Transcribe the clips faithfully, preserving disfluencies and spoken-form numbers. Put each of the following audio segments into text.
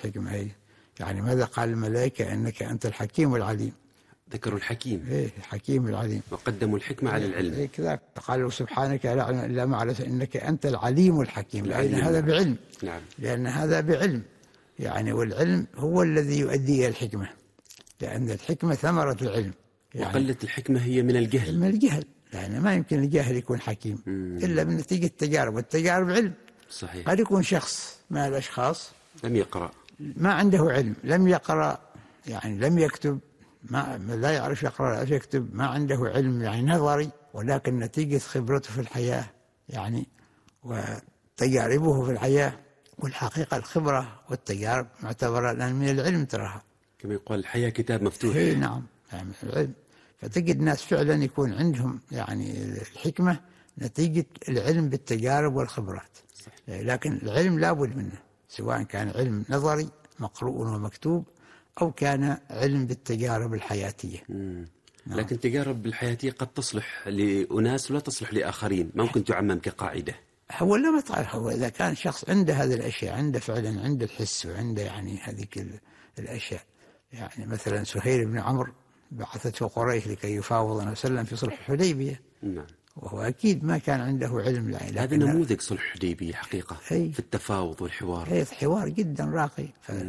الحكمة هي. يعني ماذا قال الملائكة؟ إنك أنت الحكيم العليم. ذكروا الحكيم. إيه الحكيم العليم. وقدموا الحكمة على العلم. إيه كذا. قالوا سبحانك لا علم إلا ما علمتنا إنك أنت العليم الحكيم. لأن هذا نعم. بعلم. نعم. لأن هذا بعلم. يعني والعلم هو الذي يؤدي إلى الحكمة. لأن الحكمة ثمرة العلم. يعني وقلة الحكمة هي من الجهل. من الجهل. يعني ما يمكن الجاهل يكون حكيم مم. إلا من نتيجة التجارب، والتجارب علم. صحيح. قد يكون شخص من الأشخاص لم يقرأ، ما عنده علم، لم يقرأ، يعني لم يكتب، ما لا يعرف يقرأ ولا يكتب، ما عنده علم يعني نظري، ولكن نتيجة خبرته في الحياة يعني وتجاربه في الحياة. والحقيقة الخبرة والتجارب معتبرة الآن من العلم تراها. كما يقال الحياة كتاب مفتوح. اي نعم، يعني العلم. فتجد ناس فعلا يكون عندهم يعني الحكمة نتيجة العلم بالتجارب والخبرات. صحيح. لكن العلم لابد منه، سواء كان علم نظري مقروء ومكتوب أو كان علم بالتجارب الحياتية. نعم. لكن التجارب الحياتية قد تصلح لأناس ولا تصلح لآخرين، ممكن تعمم كقاعدة. هو لا ما تعرف، هو إذا كان شخص عنده هذه الأشياء، عنده فعلا عنده الحس وعنده يعني هذه الأشياء. يعني مثلا سهيل بن عمرو بعثته قريش لكي يفاوض النبي صلى الله عليه وسلم في صلح الحديبية. نعم. وهو أكيد ما كان عنده علم يعني. هذا نموذج صلح الحديبية حقيقة. هي في التفاوض والحوار. هي حوار جدا راقي.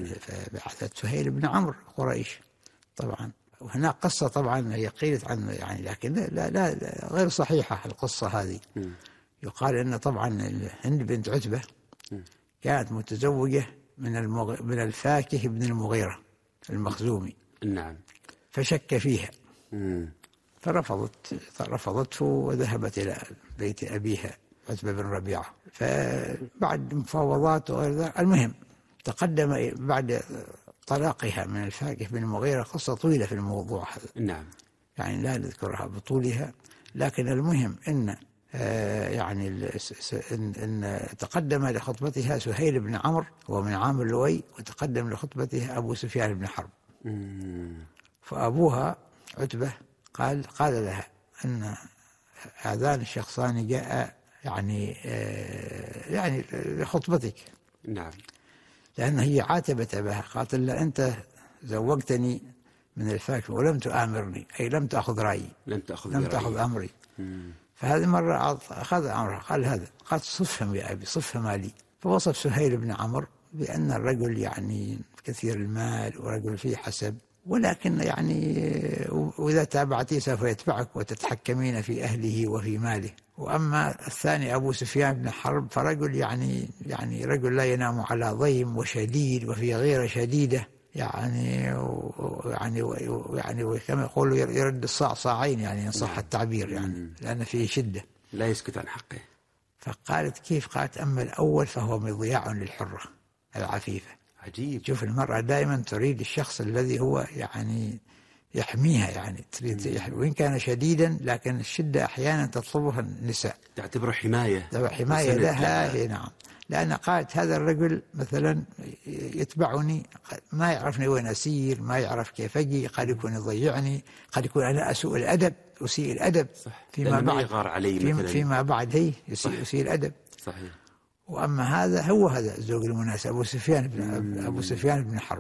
فبعثت سهيل بن عمرو قريش طبعا. وهناك قصة طبعا هي قيلت عنه يعني، لكن لا, لا, لا غير صحيحة القصة هذه. م. يقال أن طبعا هند بنت عتبة م. كانت متزوجة من المغ... من الفاكه بن المغيرة المخزومي. نعم. فشك فيها. م. فرفضت رفضته وذهبت إلى بيت أبيها عتبة بن ربيعة. فبعد مفاوضات وغير ذلك، المهم تقدم بعد طلاقها من الفاكه بن المغيرة. قصة طويلة في الموضوع هذا. نعم. يعني لا نذكرها بطولها، لكن المهم إن آه يعني إن, إن تقدم لخطبتها سهيل بن عمرو ومن عام لؤي، وتقدم لخطبتها أبو سفيان بن حرب. مم. فأبوها عتبة قال قال لها أن هذان الشخصان جاء يعني آه يعني لخطبتك. نعم. لأن هي عاتبت أباها، قالت له أنت زوجتني من الفاكهة ولم تآمرني، أي لم تأخذ رأيي، لم تأخذ لم تأخذ أمري. مم. فهذه مرة أخذ أمرها، قال هذا، قالت صفهم يا أبي، صفهم لي. فوصف سهيل بن عمرو بأن الرجل يعني كثير المال ورجل فيه حسب، ولكن يعني وإذا تابعتيه سوف يتبعك وتتحكمين في أهله وفي ماله. وأما الثاني أبو سفيان بن حرب فرجل يعني يعني رجل لا ينام على ضيم وشديد وفي غيرة شديدة، يعني يعني يعني كما يقولوا يرد الصاع صاعين، يعني إن صح التعبير، يعني لأن فيه شدة لا يسكت عن حقه. فقالت كيف؟ قالت أما الأول فهو مضياع للحرة العفيفة. عجيب. شوف المرأة دائما تريد الشخص الذي هو يعني يحميها، يعني تريد يحمي، وإن كان شديدا لكن الشدة أحيانا تطلبها النساء، تعتبره حماية، تعتبر حماية لها. هي نعم. لأن قالت هذا الرجل مثلا يتبعني، ما يعرفني وين أسير، ما يعرف كيف أجي، قد يكون يضيعني، قد يكون أنا أسوء الأدب، أسيء الأدب. صح. فيما بعد يغار علي فيما, مثلا. فيما بعد هي أسيء الأدب. صحيح. وأما هذا هو هذا الزوج المناسب أبو سفيان بن أبو سفيان بن حرب.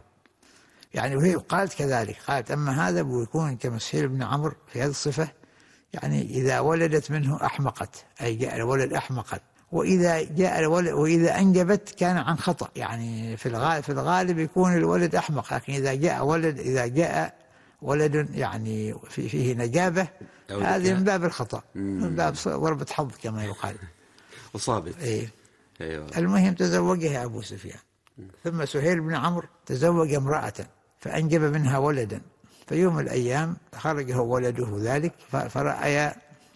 يعني وهي قالت كذلك، قالت أما هذا بيكون كمسهيل بن عمرو في هذه الصفة، يعني إذا ولدت منه أحمقت، أي جاء الولد أحمقا، وإذا جاء الولد وإذا أنجبت كان عن خطأ. يعني في الغالب في الغالب يكون الولد أحمق، لكن إذا جاء ولد إذا جاء ولد يعني في فيه نجابة، هذه من باب الخطأ، من باب ضربة حظ كما يقال. وصابت. إيه. أيوة. المهم تزوجها أبو سفيان. ثم سهيل بن عمرو تزوج امرأة فأنجب منها ولدا. في يوم من الأيام خرجه ولده ذلك فرأى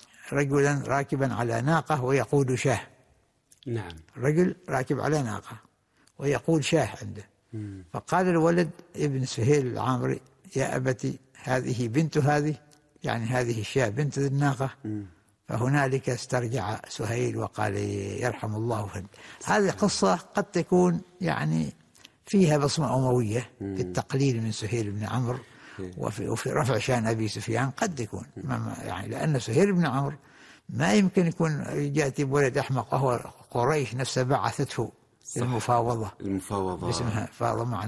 رجلا راكبا على ناقة ويقود شاه. نعم. رجل راكب على ناقة ويقود شاه عنده. مم. فقال الولد ابن سهيل العامري يا أبتي هذه بنت هذه، يعني هذه الشاه بنت الناقة. مم. فهنالك استرجع سهيل وقال يرحم الله هند. هذه قصة قد تكون يعني فيها بصمة أموية في التقليل من سهيل بن عمرو وفي, وفي رفع شان أبي سفيان، قد تكون يعني، لأن سهيل بن عمرو ما يمكن يكون يأتي بولد أحمق، وهو قريش نفسها بعثته المفاوضة المفاوضة اسمها فاضل مع